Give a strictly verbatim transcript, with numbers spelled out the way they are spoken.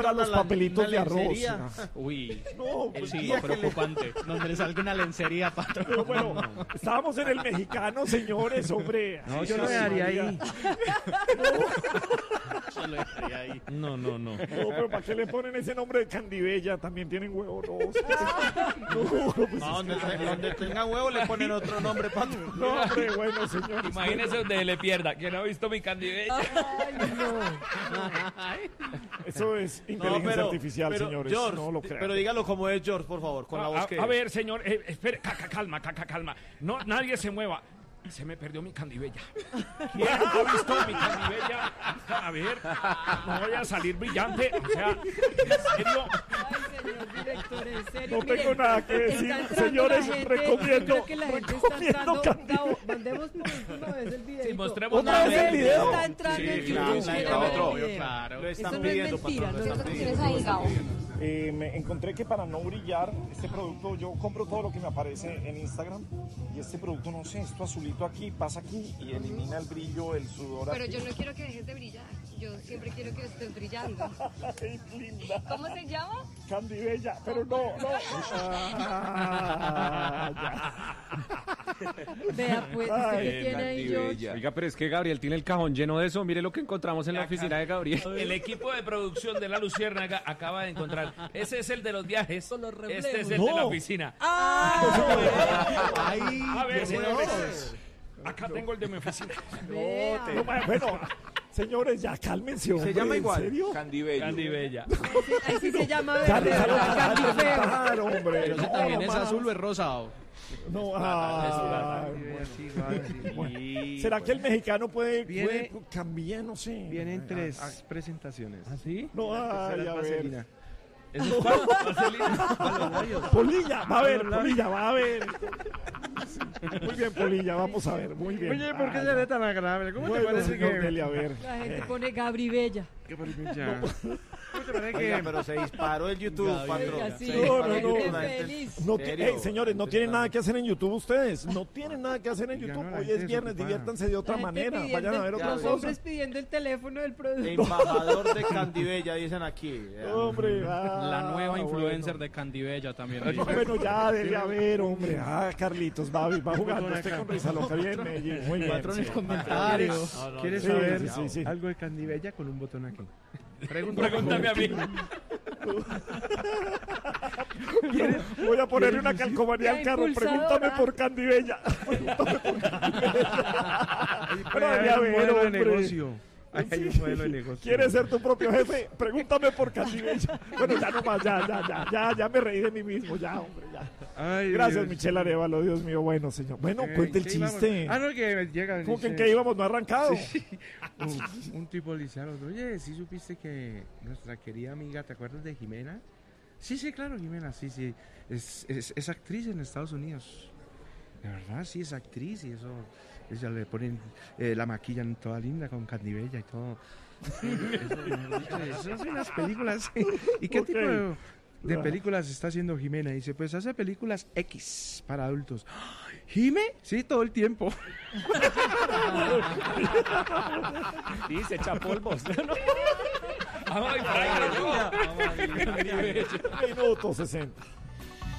para los papelitos de arroz. Uy, no, pues sí, sí, preocupante. Le... Donde le salga una lencería, patrón. Pero bueno, estábamos en el mexicano, señores, hombre. No, yo lo dejaría ahí. Yo lo dejaría ahí. No, no, no. No, pero ¿para qué le ponen ese nombre de Candibella? También tienen huevo, no. No, pues no donde, donde tenga huevo le ponen otro nombre, patrón. No, hombre, bueno, señor. Imagínese donde le pierda. ¿Quién ha visto mi Candibella? Ay, no. Eso es inteligencia no, pero, artificial, pero, señores. George, no lo crean. Pero dígalo como es, George, por favor, con a, la voz a, que A ver, señor, eh, espere, calma, calma, calma. No, nadie se mueva. Se me perdió mi Candibella. ¿Quién ha visto mi Candibella? A ver, no voy a salir brillante. O sea, ¿en serio? Ay, señor director, en serio. No tengo nada que decir, señores. Gente, recomiendo, que la gente recomiendo está entrando. Mandemos por última vez el video. Sí, mostremos ¿Otra vez el video? Está entrando sí, en claro, YouTube. claro, Claro, claro. Lo están Eso pidiendo, no es mentira, patrón, lo están no pidiendo. ahí, Gabo. Eh, me encontré que para no brillar, este producto, yo compro todo lo que me aparece en Instagram y este producto, no sé, esto azulito aquí, pasa aquí y elimina el brillo, el sudor. Pero aquí. yo no quiero que dejes de brillar, yo siempre quiero que estés brillando. Ay, linda. ¿Cómo se llama? Candibella, pero no, no. Ah, ya. Vea, pues, ¿usted qué tiene ahí, George? Oiga, pero es que Gabriel tiene el cajón lleno de eso. Mire lo que encontramos en la oficina de Gabriel. El equipo de producción de La Luciérnaga acaba de encontrar. Ese es el de los viajes. Este es el no. de la oficina. ¡Ah! Ay, a ver, señores. señores. Acá tengo el de mi oficina. Vea. No, bueno, señores, ya cálmense, hombre. Se llama igual. ¿En serio? Candibello. Candibella. Ahí sí se llama Ya verde. les salió Candifeo. claro, hombre. Pero ese No, también es mano. azul o es rosado. No, ah, bueno. ¿Será que el mexicano puede, Viene- puede cambiar? No sé. Vienen tres presentaciones. ¿Ah, sí? No, ay, Tercera a vaselina. ver. ¿Eso es cuál? Vaselina. Polilla, va a ver, Polilla, va a ver. Muy bien, Polilla, vamos a ver, muy bien. Oye, ¿por qué Ah, se ve tan agradable? ¿Cómo bueno, te parece señor que...? Deli, a ver. La gente pone Gabri Bella. ¿Qué maravilla? ¿Cómo te parece Oiga, que...? pero se disparó el YouTube, Gabriel. patrón. Oiga, sí, Se No, disparó no, el no. YouTube, la la gente gente- feliz. No ¿En ti- serio? Ey, señores, no tienen nada que hacer en YouTube ustedes. No tienen nada que hacer en Oiga, YouTube. no, la Hoy gente es viernes, desocupada. diviértanse de otra La gente manera. pidiendo Vayan a ver el- otra Los cosa. hombres pidiendo el teléfono del productor. Embajador de Candibella, dicen aquí. Hombre, ah, La nueva influencer bueno. de Candibella también. Bueno, ya, debe a ver, hombre. Ah, Carlitos, va, va jugando usted con Risa Loca bien, Medellín. Muy bien. Patrón, sí. el comentario. ¿Quieres Sí, saber sí, sí, sí. algo de Candibella con un botón aquí? Pregúntame a mí. Voy a ponerle una calcomanía La al carro. impulsadora. Pregúntame por Candibella. Pregúntame por Candibella. Pero Hay debe un haber, modelo de hombre. negocio. Ahí hay un modelo de negocio. ¿Quieres ser tu propio jefe? Pregúntame por Candibella. Bueno, ya nomás, ya, ya, ya, ya, ya me reí de mí mismo, ya, hombre, ya. Ay, Gracias, Dios. Michelle Arevalo, Dios mío, bueno, señor. Bueno, Eh, cuente el ¿qué íbamos? chiste. Ah, no, que llega. ¿Cómo que en dice- qué íbamos? ¿No ha arrancado? Sí. un, un tipo le dice al otro, oye, ¿sí supiste que nuestra querida amiga, ¿te acuerdas de Jimena? Sí, sí, claro, Jimena, sí, sí. Es, es, es actriz en Estados Unidos. De verdad, sí, es actriz y eso. Ella le ponen, eh, la maquillan toda linda con Candibella y todo. Eso, mejor dicho, eso son unas películas. ¿Y qué Ok. tipo de, de películas está haciendo Jimena? Dice, pues hace películas X para adultos. ¿Jime? Sí, todo el tiempo. Sí, se echa polvos. Ay, Frank, no. Minuto sesenta.